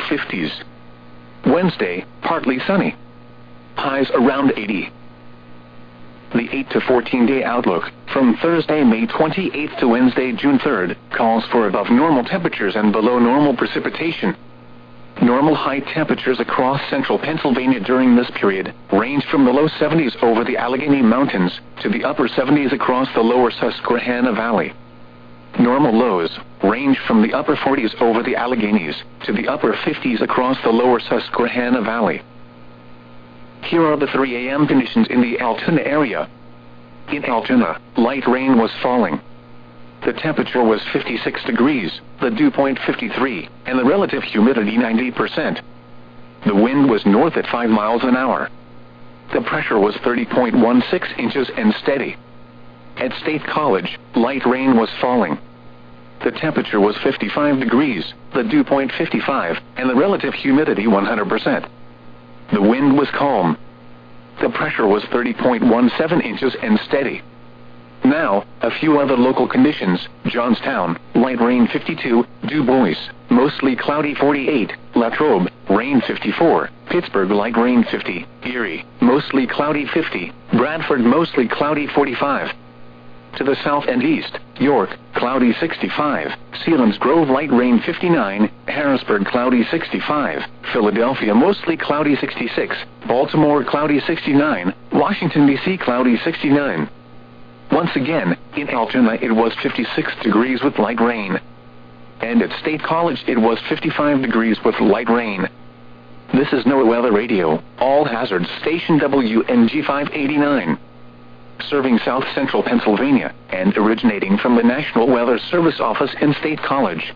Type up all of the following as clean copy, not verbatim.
50s. Wednesday, partly sunny. Highs around 80. The 8 to 14-day outlook, from Thursday, May 28th to Wednesday, June 3rd, calls for above normal temperatures and below normal precipitation. Normal high temperatures across central Pennsylvania during this period range from the low 70s over the Allegheny Mountains to the upper 70s across the lower Susquehanna Valley. Normal lows range from the upper 40s over the Alleghenies to the upper 50s across the lower Susquehanna Valley. Here are the 3 a.m. conditions in the Altoona area. In Altoona, light rain was falling. The temperature was 56 degrees, the dew point 53, and the relative humidity 90%. The wind was north at 5 miles an hour. The pressure was 30.16 inches and steady. At State College, light rain was falling. The temperature was 55 degrees, the dew point 55, and the relative humidity 100%. The wind was calm. The pressure was 30.17 inches and steady. Now, a few other local conditions. Johnstown, light rain 52, Du Bois, mostly cloudy 48, Latrobe, rain 54, Pittsburgh light rain 50, Erie, mostly cloudy 50, Bradford mostly cloudy 45. To the south and east, York, cloudy 65, Selinsgrove light rain 59, Harrisburg cloudy 65, Philadelphia mostly cloudy 66, Baltimore cloudy 69, Washington, D.C. cloudy 69. Once again, in Altoona it was 56 degrees with light rain. And at State College it was 55 degrees with light rain. This is NOAA Weather Radio, all hazards station WNG 589. Serving south central Pennsylvania, and originating from the National Weather Service office in State College.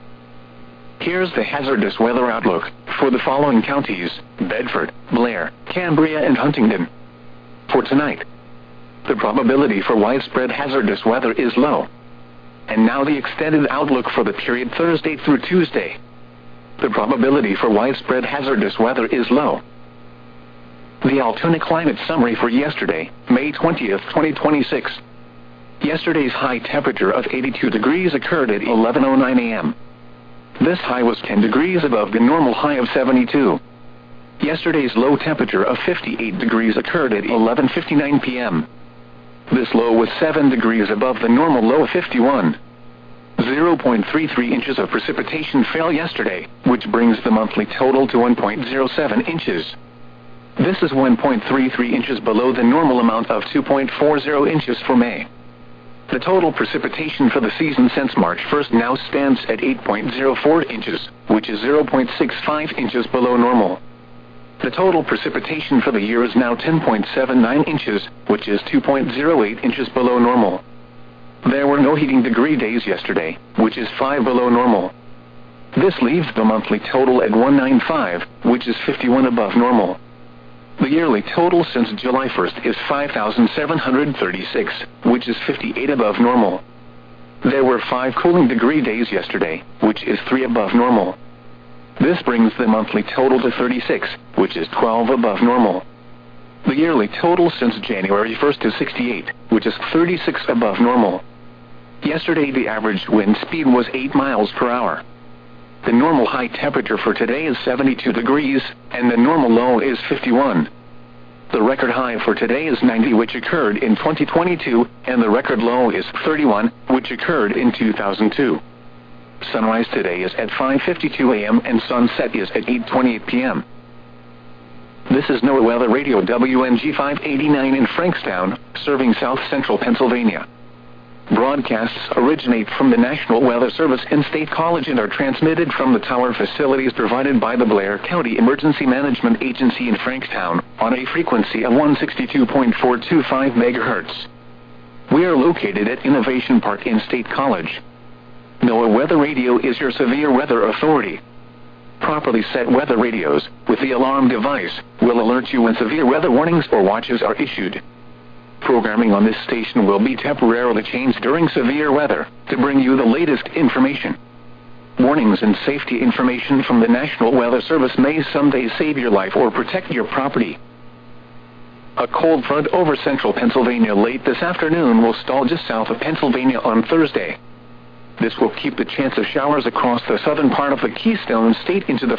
Here's the hazardous weather outlook for the following counties: Bedford, Blair, Cambria, and Huntingdon. For tonight, the probability for widespread hazardous weather is low. And now the extended outlook for the period Thursday through Tuesday. The probability for widespread hazardous weather is low. The Altoona climate summary for yesterday, May 20th, 2026. Yesterday's high temperature of 82 degrees occurred at 11:09 a.m. This high was 10 degrees above the normal high of 72. Yesterday's low temperature of 58 degrees occurred at 11:59 p.m. This low was 7 degrees above the normal low of 51. 0.33 inches of precipitation fell yesterday, which brings the monthly total to 1.07 inches. This is 1.33 inches below the normal amount of 2.40 inches for May. The total precipitation for the season since March 1st now stands at 8.04 inches, which is 0.65 inches below normal. The total precipitation for the year is now 10.79 inches, which is 2.08 inches below normal. There were no heating degree days yesterday, which is 5 below normal. This leaves the monthly total at 195, which is 51 above normal. The yearly total since July 1st is 5,736, which is 58 above normal. There were 5 cooling degree days yesterday, which is 3 above normal. This brings the monthly total to 36, which is 12 above normal. The yearly total since January 1st is 68, which is 36 above normal. Yesterday the average wind speed was 8 miles per hour. The normal high temperature for today is 72 degrees, and the normal low is 51. The record high for today is 90, which occurred in 2022, and the record low is 31, which occurred in 2002. Sunrise today is at 5:52 a.m. and sunset is at 8:28 p.m. This is NOAA Weather Radio WNG 589 in Frankstown, serving south central Pennsylvania. Broadcasts originate from the National Weather Service in State College and are transmitted from the tower facilities provided by the Blair County Emergency Management Agency in Frankstown on a frequency of 162.425 MHz. We are located at Innovation Park in State College. NOAA Weather Radio is your severe weather authority. Properly set weather radios with the alarm device will alert you when severe weather warnings or watches are issued. Programming on this station will be temporarily changed during severe weather to bring you the latest information. Warnings and safety information from the National Weather Service may someday save your life or protect your property. A cold front over central Pennsylvania late this afternoon will stall just south of Pennsylvania on Thursday. This will keep the chance of showers across the southern part of the Keystone State into the